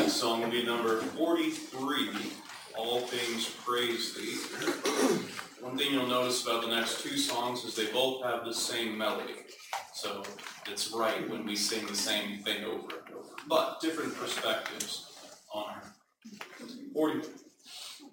next song will be number 43, All Things Praise Thee. One thing you'll notice about the next two songs is they both have the same melody. So it's right when we sing the same thing over and over. But different perspectives on her. 43.